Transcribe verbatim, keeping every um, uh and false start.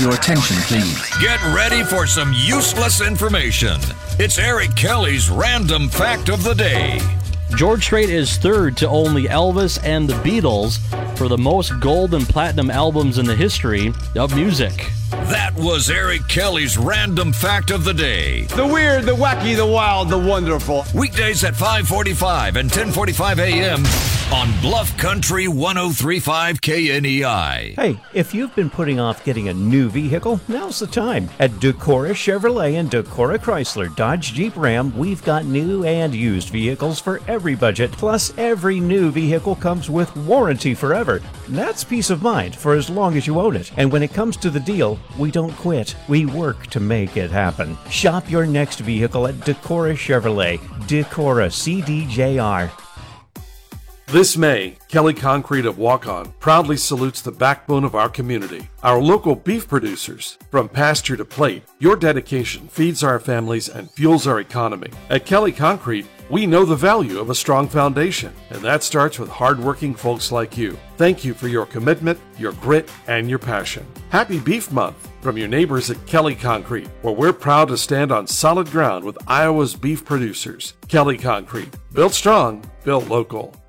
your attention, please? Get ready for some useless information. It's Eric Kelly's Random Fact of the Day. George Strait is third to only Elvis and the Beatles for the most gold and platinum albums in the history of music. That was Eric Kelly's Random Fact of the Day. The weird, the wacky, the wild, the wonderful. Weekdays at five forty-five and ten forty-five a.m. on Bluff Country one oh three point five K N E I. Hey, if you've been putting off getting a new vehicle, now's the time. At Decorah Chevrolet and Decorah Chrysler Dodge Jeep Ram, we've got new and used vehicles for every budget. Plus, every new vehicle comes with warranty forever. That's peace of mind for as long as you own it. And when it comes to the deal, we don't quit. We work to make it happen. Shop your next vehicle at Decorah Chevrolet. Decorah C D J R. This May, Kelly Concrete of Waukon proudly salutes the backbone of our community, our local beef producers. From pasture to plate, your dedication feeds our families and fuels our economy. At Kelly Concrete, we know the value of a strong foundation, and that starts with hardworking folks like you. Thank you for your commitment, your grit, and your passion. Happy Beef Month from your neighbors at Kelly Concrete, where we're proud to stand on solid ground with Iowa's beef producers. Kelly Concrete, built strong, built local.